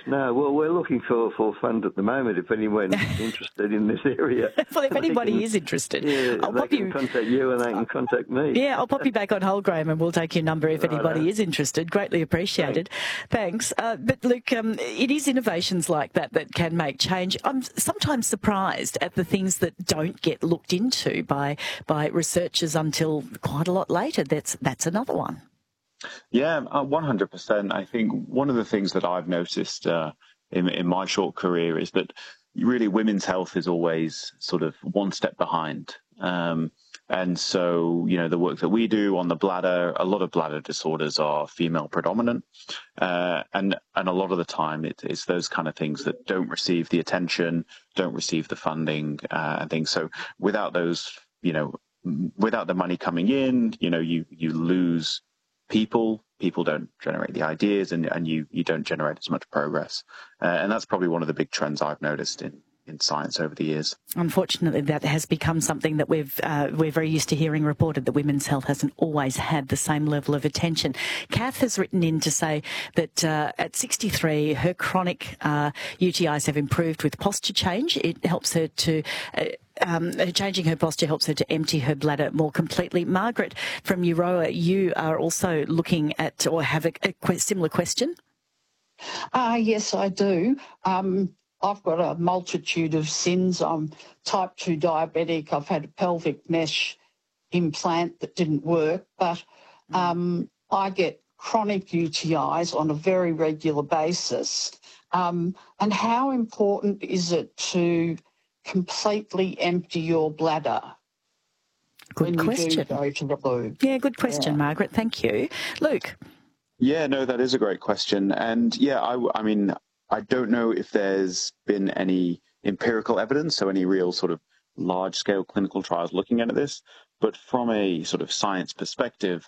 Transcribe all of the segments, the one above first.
No, well, we're looking for funds at the moment if anyone's interested in this area. Well, if anybody is interested, they can contact you and they can contact me. Yeah, I'll pop you back on hold, Graham, and we'll take your number if anybody is interested. Greatly appreciated. Thanks. But, Luke, it is innovations like that that can make change. I'm sometimes surprised at the things that don't get looked into by researchers until quite a lot later. That's another one. Yeah, 100%. I think one of the things that I've noticed in my short career is that really women's health is always sort of one step behind. And so, the work that we do on the bladder, a lot of bladder disorders are female predominant. And a lot of the time it's those kind of things that don't receive the attention, don't receive the funding and things. So without those, without the money coming in, you lose people don't generate the ideas and you don't generate as much progress. And that's probably one of the big trends I've noticed in science over the years. Unfortunately, that has become something that we're very used to hearing reported, that women's health hasn't always had the same level of attention. Kath has written in to say that at 63, her chronic UTIs have improved with posture change. It helps her to... changing her posture helps her to empty her bladder more completely. Margaret from Euroa, you are also looking at or have a similar question? Yes, I do. I've got a multitude of sins. I'm type 2 diabetic. I've had a pelvic mesh implant that didn't work, but I get chronic UTIs on a very regular basis. And how important is it to completely empty your bladder? Good question. You do go to the loo? Yeah, good question, Margaret. Thank you. Luke? Yeah, no, that is a great question. And I mean, I don't know if there's been any empirical evidence, so any real sort of large-scale clinical trials looking at this. But from a sort of science perspective,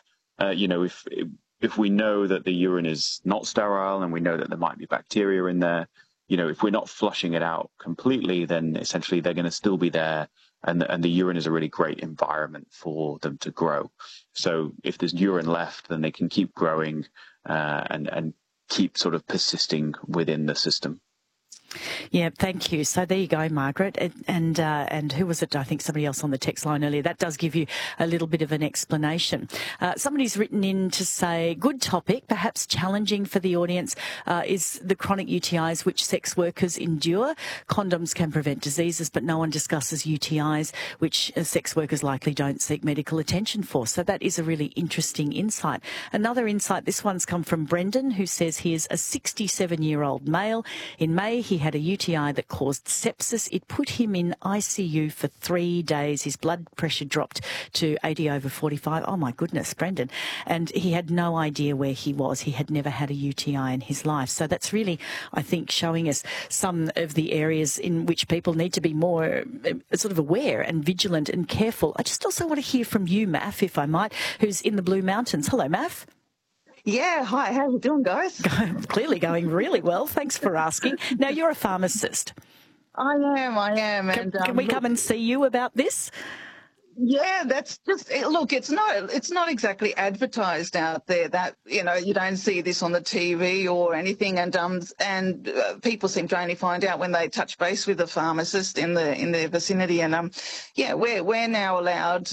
if we know that the urine is not sterile and we know that there might be bacteria in there, if we're not flushing it out completely, then essentially they're going to still be there. And the urine is a really great environment for them to grow. So if there's urine left, then they can keep growing and keep sort of persisting within the system. Yeah, thank you. So there you go, Margaret. And who was it? I think somebody else on the text line earlier. That does give you a little bit of an explanation. Somebody's written in to say, good topic, perhaps challenging for the audience, is the chronic UTIs which sex workers endure. Condoms can prevent diseases, but no one discusses UTIs, which sex workers likely don't seek medical attention for. So that is a really interesting insight. Another insight, this one's come from Brendan, who says he is a 67-year-old male. In May, he had a UTI that caused sepsis. It put him in ICU for 3 days. His blood pressure dropped to 80/45. Oh, my goodness, Brendan. And he had no idea where he was. He had never had a UTI in his life. So that's really, I think, showing us some of the areas in which people need to be more sort of aware and vigilant and careful. I just also want to hear from you, Math, if I might, who's in the Blue Mountains. Hello, Math. Yeah, hi, how are you doing, guys? Clearly going really well. Thanks for asking. Now, you're a pharmacist. I am. Can we come and see you about this? Yeah, that's just, look, it's not exactly advertised out there that, you don't see this on the TV or anything, and people seem to only find out when they touch base with a pharmacist in their vicinity. And we're now allowed,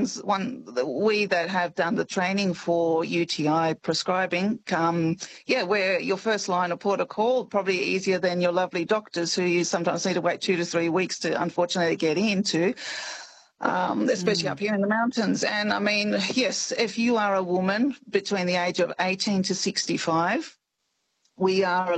we that have done the training for UTI prescribing, we're your first line of port of call, probably easier than your lovely doctors who you sometimes need to wait 2 to 3 weeks to unfortunately get into. Especially up here in the mountains. And I mean, yes, if you are a woman between the age of 18 to 65, we are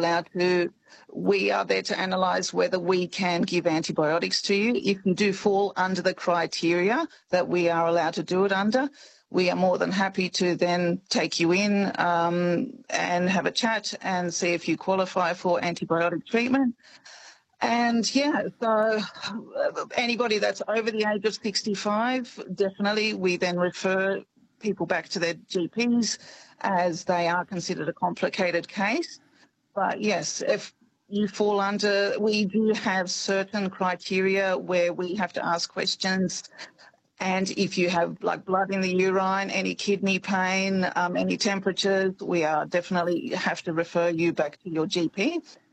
there to analyse whether we can give antibiotics to you. If you do fall under the criteria that we are allowed to do it under, we are more than happy to then take you in and have a chat and see if you qualify for antibiotic treatment. And so anybody that's over the age of 65, definitely we then refer people back to their GPs as they are considered a complicated case. But yes, if you fall under, we do have certain criteria where we have to ask questions. And if you have like blood in the urine, any kidney pain, any temperatures, we are definitely have to refer you back to your GP.